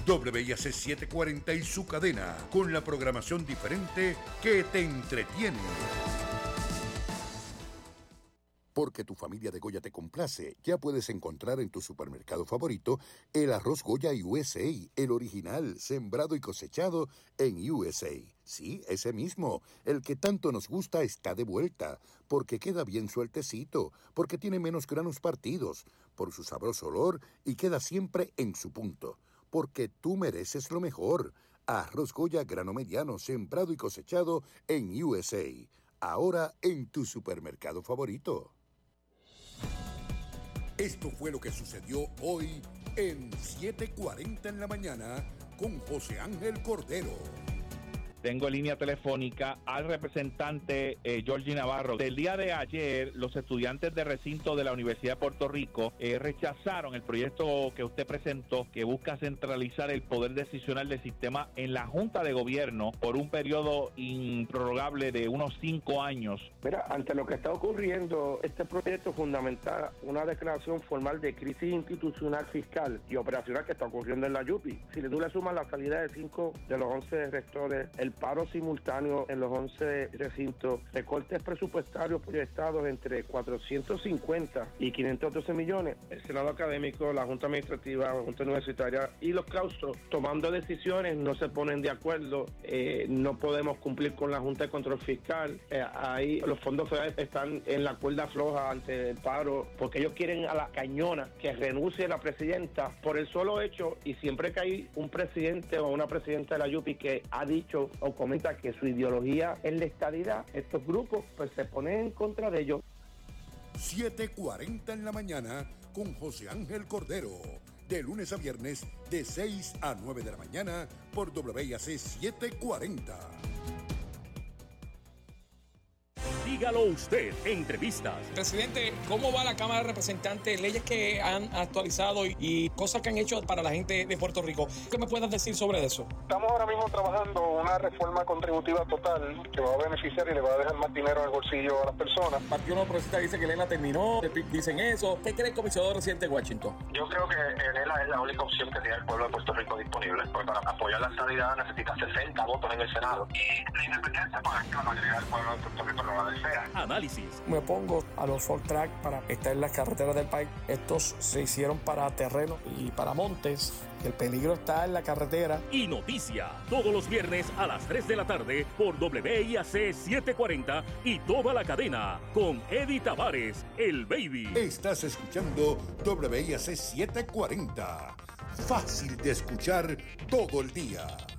WIAC 740 y su cadena, con la programación diferente que te entretiene. Porque tu familia de Goya te complace, ya puedes encontrar en tu supermercado favorito el arroz Goya USA, el original, sembrado y cosechado en USA. Sí, ese mismo, el que tanto nos gusta está de vuelta, porque queda bien sueltecito, porque tiene menos granos partidos, por su sabroso olor y queda siempre en su punto. Porque tú mereces lo mejor. Arroz Goya grano mediano, sembrado y cosechado en USA. Ahora en tu supermercado favorito. Esto fue lo que sucedió hoy en 7:40 en la mañana con José Ángel Cordero. Tengo en línea telefónica al representante Georgie Navarro. Del día de ayer, los estudiantes de recinto de la Universidad de Puerto Rico rechazaron el proyecto que usted presentó, que busca centralizar el poder decisional del sistema en la Junta de Gobierno por un periodo improrrogable de unos 5 años. Mira, ante lo que está ocurriendo, este proyecto fundamenta una declaración formal de crisis institucional, fiscal y operacional que está ocurriendo en la YUPI. Si tú le sumas la salida de 5 de los 11 rectores, el paro simultáneo en los 11 recintos, recortes presupuestarios proyectados entre 450 y 512 millones, el Senado Académico, la Junta Administrativa, la Junta Universitaria y los claustros tomando decisiones, no se ponen de acuerdo, no podemos cumplir con la Junta de Control Fiscal, ahí los fondos federales están en la cuerda floja ante el paro, porque ellos quieren a la cañona que renuncie la presidenta por el solo hecho, y siempre que hay un presidente o una presidenta de la YUPI que ha dicho o comenta que su ideología es la estadidad, estos grupos pues se ponen en contra de ellos. 7:40 en la mañana con José Ángel Cordero. De lunes a viernes de 6 a 9 de la mañana por WIAC 740. Dígalo usted, entrevistas. Presidente, ¿cómo va la Cámara de Representantes? Leyes que han actualizado y cosas que han hecho para la gente de Puerto Rico. ¿Qué me puedes decir sobre eso? Estamos ahora mismo trabajando una reforma contributiva total que va a beneficiar y le va a dejar más dinero en el bolsillo a las personas. El Partido Nuevo Progresista dice que Elena terminó, dicen eso. ¿Qué cree el comisionado residente de Washington? Yo creo que Elena es la única opción que tiene el pueblo de Puerto Rico disponible, porque para apoyar la estadidad necesita 60 votos en el Senado. Y la independencia, pues es que la mayoría del pueblo de Puerto Rico no la desea. Análisis. Me opongo a los Ford Track para estar en las carreteras del país. Estos se hicieron para terreno y para montes. El peligro está en la carretera. Y noticia, todos los viernes a las 3 de la tarde por WIAC 740 y toda la cadena con Eddie Tavares, el Baby. Estás escuchando WIAC 740. Fácil de escuchar todo el día.